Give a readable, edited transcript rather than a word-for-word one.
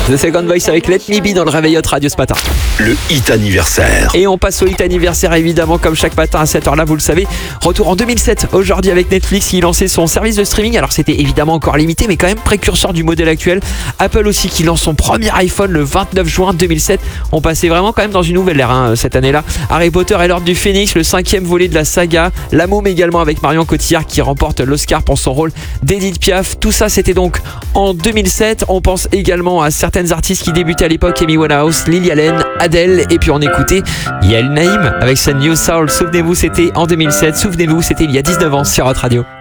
The Second Voice avec Let Me Be dans le Réveil Hot Radio ce matin. Le hit anniversaire. Et on passe au hit anniversaire évidemment comme chaque matin à cette heure-là, vous le savez. Retour en 2007 aujourd'hui avec Netflix qui lançait son service de streaming. Alors c'était évidemment encore limité mais quand même précurseur du modèle actuel. Apple aussi qui lance son premier iPhone le 29 juin 2007. On passait vraiment quand même dans une nouvelle ère cette année-là. Harry Potter et l'Ordre du Phénix, le 5e volet de la saga. La Môme également avec Marion Cotillard qui remporte l'Oscar pour son rôle d'Edith Piaf. Tout ça c'était donc en 2007. On pense également à certaines artistes qui débutaient à l'époque, Amy Winehouse, Lily Allen, Adele, et puis on écoutait Yael Naïm avec sa New Soul. Souvenez-vous, c'était en 2007. Souvenez-vous, c'était il y a 19 ans sur Hot Radio.